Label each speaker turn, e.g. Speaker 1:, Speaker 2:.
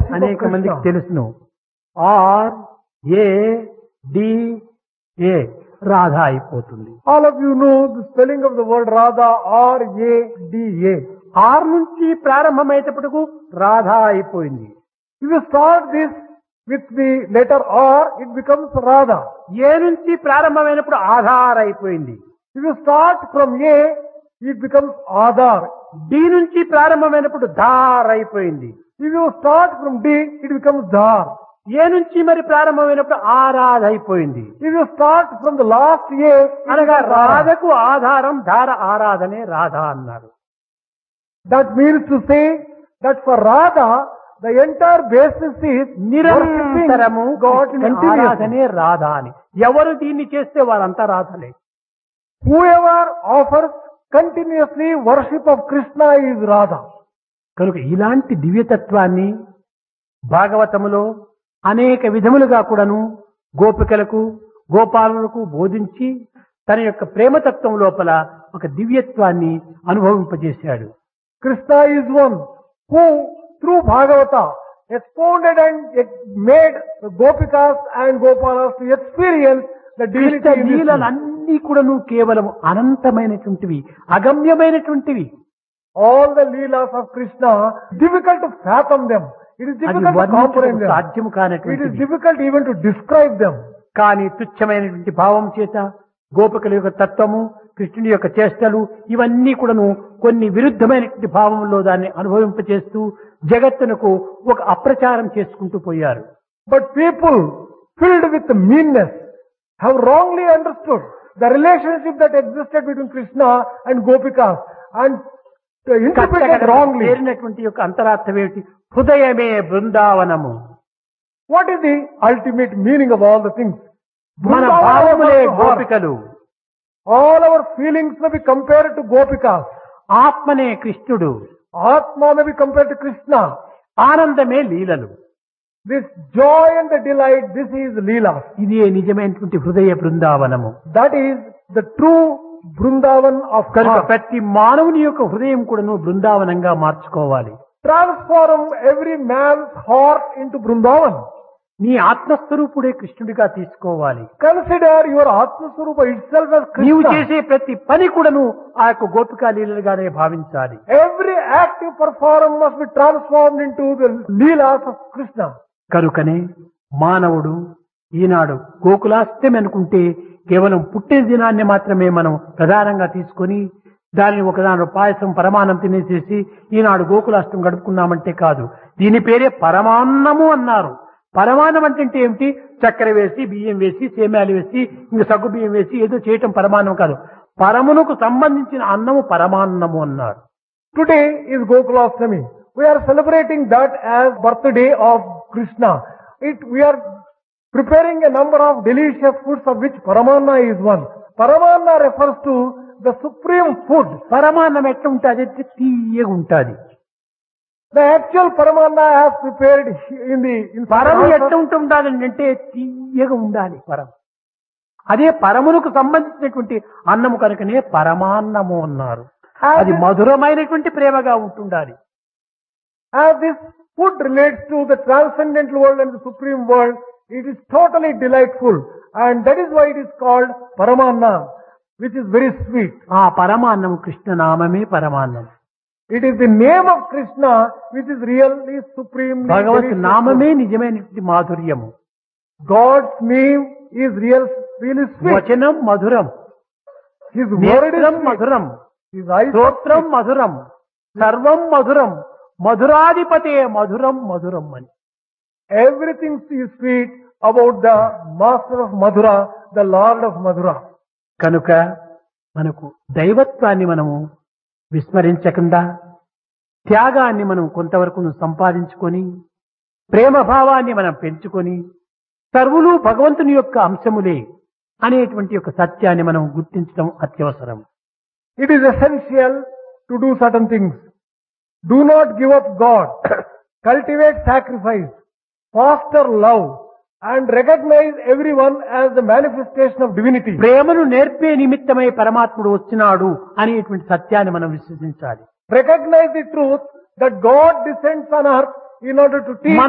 Speaker 1: అనేక
Speaker 2: of
Speaker 1: మందికి
Speaker 2: Krishna.
Speaker 1: తెలుసును. RADA రాధా అయిపోతుంది.
Speaker 2: All of you know the spelling of the word Radha, R-A-D-A.
Speaker 1: Are నుంచి ప్రారంభమయ్యేటప్పటికు రాధా అయిపోయింది.
Speaker 2: If you start this with the letter R, it becomes Radha.
Speaker 1: ఏ నుంచి ప్రారంభమైనప్పుడు ఆధార్ అయిపోయింది.
Speaker 2: If you start from A, it becomes Adar.
Speaker 1: D నుంచి ప్రారంభమైనప్పుడు ధార్ అయిపోయింది.
Speaker 2: If you start from D, it becomes Dhar.
Speaker 1: ఏ నుంచి మరి ప్రారంభమైనప్పుడు ఆరాధ అయిపోయింది.
Speaker 2: If you start from the last A,
Speaker 1: అనగా రాధకు ఆధారం ధార ఆరాధనే రాధా అన్నారు.
Speaker 2: that means to say that for Radha, the entire basis is
Speaker 1: నిరంతరము
Speaker 2: worshipping God continuously.
Speaker 1: ఆరాధనే రాధా అని. ఎవరు దీన్ని చేస్తే వారంతా రాధలే.
Speaker 2: Whoever offers continuously worship of Krishna is Radha.
Speaker 1: కనుక ఇలాంటి దివ్యతత్వాన్ని భాగవతములో అనేక విధములుగా కూడాను గోపికలకు గోపాలులకు బోధించి తన యొక్క ప్రేమతత్వం లోపల ఒక దివ్యత్వాన్ని అనుభవింపజేశాడు.
Speaker 2: Krishna is one who through Bhagavata expounded and made the Gopikas and Gopalas to experience the divinity
Speaker 1: Krishna
Speaker 2: in this world.
Speaker 1: లీలలన్నీ కూడాను కేవలం అనంతమైనటువంటివి, అగమ్యమైనటువంటివి.
Speaker 2: All the leelas of Krishna, difficult to fathom them. It is
Speaker 1: అది
Speaker 2: difficult to comprehend
Speaker 1: వర్ణించడం
Speaker 2: them.
Speaker 1: సాధ్యము
Speaker 2: It is
Speaker 1: కానటువంటివి.
Speaker 2: difficult even to describe them.
Speaker 1: కానీ తుచ్చమైనటువంటి భావం చేత గోపికల యొక్క తత్వము, కృష్ణుడి యొక్క చేష్టలు ఇవన్నీ కూడాను కొన్ని విరుద్ధమైనటువంటి భావంలో దాన్ని అనుభవింపచేస్తూ జగత్తునకు ఒక అప్రచారం చేసుకుంటూ పోయారు.
Speaker 2: But people filled with meanness have wrongly understood the relationship that existed between Krishna and Gopikas and interpreted wrongly.
Speaker 1: చేరినటువంటి యొక్క అంతరార్థం ఏమిటి? హృదయమే బృందావనము.
Speaker 2: What is the ultimate meaning of all the things?
Speaker 1: మన
Speaker 2: Vrindavan
Speaker 1: భావములే
Speaker 2: is our heart.
Speaker 1: గోపికలు,
Speaker 2: All our feelings may be compared to Gopikas.
Speaker 1: ఆత్మనే కృష్ణుడు,
Speaker 2: Atma may be compared to Krishna.
Speaker 1: ఆనందమే లీలలు.
Speaker 2: This joy and the delight, this is Leela.
Speaker 1: ఇదే నిజమైనటువంటి హృదయ బృందావనము.
Speaker 2: That is the true Vrindavan of
Speaker 1: కనుక
Speaker 2: heart.
Speaker 1: ప్రతి మానవుని యొక్క హృదయం కూడాను బృందావనంగా మార్చుకోవాలి.
Speaker 2: Transform every man's heart into Vrindavan.
Speaker 1: నీ ఆత్మస్వరూపుడే కృష్ణుడిగా తీసుకోవాలి.
Speaker 2: Consider your Atma Swarupa itself as
Speaker 1: నీవు
Speaker 2: Krishna.
Speaker 1: చేసే ప్రతి పని కూడాను ఆ యొక్క గోపికా లీలలుగానే భావించాలి.
Speaker 2: Every act you perform must be transformed into the Leelas of Krishna.
Speaker 1: కనుకనే మానవుడు ఈనాడు గోకులాష్టమి అనుకుంటే కేవలం పుట్టిన దినాన్ని మాత్రమే మనం ప్రధానంగా తీసుకొని దానిని ఒకదాని పాయసం పరమాన్నం తినేసేసి ఈనాడు గోకులాష్టం గడుపుకున్నామంటే కాదు. దీని పేరే పరమాన్నము అన్నారు. పరమాన్నం అంటే ఏమిటి? చక్కెర వేసి, బియ్యం వేసి, సేమ్యాలు వేసి, ఇంక సగ్గు బియ్యం వేసి ఏదో చేయటం పరమాన్నం కాదు. పరమునకు సంబంధించిన అన్నము పరమాన్నము అన్నారు.
Speaker 2: Today is Gokulashtami. We are celebrating that as birthday of Krishna. We are preparing a number of delicious foods of which Paramanna is one. Paramanna refers to the supreme food.
Speaker 1: పరమాన్నం ఎట్లా ఉంటుంది? తీయగా ఉంటుంది.
Speaker 2: The actual Paramanna I have prepared in
Speaker 1: పరము ఎట్లా ఉంటుండాలి అంటే తీయగా ఉండాలి పరం. అదే పరమునకు సంబంధించినటువంటి అన్నము కనుకనే పరమాన్నము అన్నారు. అది మధురమైనటువంటి ప్రేమగా ఉంటుండాలి.
Speaker 2: As this food relates to the transcendental world and the supreme world, it is totally delightful. And that is why it is called Paramanna, which is very sweet.
Speaker 1: ఆ పరమాన్నం కృష్ణనామమే పరమాన్నం.
Speaker 2: It is the name of Krishna which is really supremely
Speaker 1: Bhagwat
Speaker 2: delicious.
Speaker 1: నామమే నిజమైనటువంటి మాధుర్యము.
Speaker 2: God's name is really sweet.
Speaker 1: వచనం మధురం,
Speaker 2: His word is
Speaker 1: నేత్రం
Speaker 2: sweet.
Speaker 1: మధురం,
Speaker 2: His eyes are
Speaker 1: స్తోత్రం
Speaker 2: sweet.
Speaker 1: మధురం, సర్వం మధురం, మధురాధిపతే మధురం మధురం అని.
Speaker 2: Everything is sweet about the master of Madhura, the Lord of Madhura.
Speaker 1: కనుక మనకు దైవత్వాన్ని మనము విస్మరించకుండా త్యాగాన్ని మనం కొంతవరకు సంపాదించుకొని ప్రేమ భావాన్ని మనం పెంచుకొని సర్వులు భగవంతుని యొక్క అంశములే అనేటువంటి యొక్క సత్యాన్ని మనం గుర్తించడం అత్యవసరం.
Speaker 2: It is essential to do certain things. Do not give up God. Cultivate sacrifice. Foster love. And recognize everyone as the manifestation of divinity.
Speaker 1: ప్రేమను నేర్పే నిమిత్తమై పరమాత్ముడు వచ్చినాడు అనేటువంటి సత్యాన్ని మనం విశ్వసించాలి.
Speaker 2: Recognize the truth that God descends on earth in order to teach